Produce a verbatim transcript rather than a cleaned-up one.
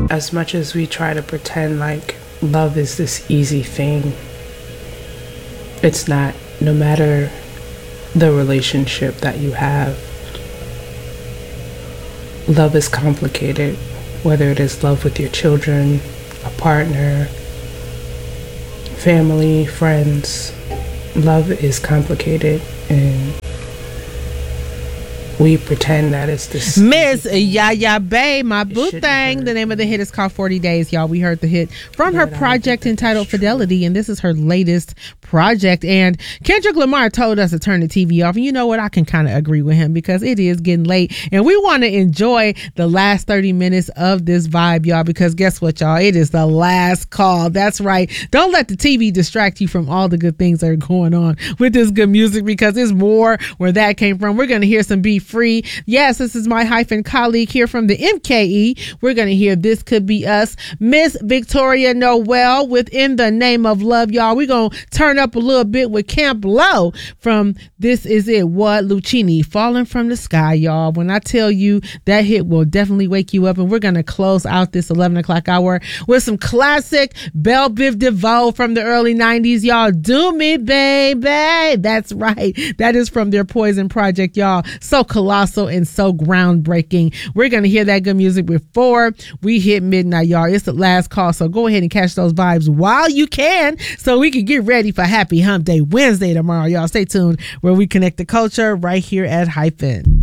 As much as we try to pretend like love is this easy thing, it's not. No matter the relationship that you have, love is complicated. Whether it is love with your children, a partner, family, friends, love is complicated, and we pretend that it's this. Miss Yaya Bay, my boo thing. The name of the hit is called forty days, y'all. We heard the hit from her project entitled Fidelity, and this is her latest project. And Kendrick Lamar told us to turn the T V off. And you know what? I can kind of agree with him because it is getting late, and we want to enjoy the last thirty minutes of this vibe, y'all, because guess what, y'all? It is the last call. That's right. Don't let the T V distract you from all the good things that are going on with this good music, because there's more where that came from. We're going to hear some Be Free. Yes, this is my hyphen colleague here from the M K E. We're going to hear This Could Be Us. Miss Victoria Noel with In the Name of Love, y'all. We're going to turn up a little bit with Camp Low from This Is It, What Lucchini, Falling from the Sky, y'all. When I tell you, that hit will definitely wake you up. And we're going to close out this eleven o'clock hour with some classic Belle Biv DeVoe from the early nineties, y'all. Do Me Baby. That's right. That is from their Poison project, y'all. So colossal and so groundbreaking. We're going to hear that good music before we hit midnight, y'all. It's the last call, so go ahead and catch those vibes while you can so we can get ready for Happy Hump Day Wednesday tomorrow, y'all. Stay tuned where we connect the culture right here at Hyphen.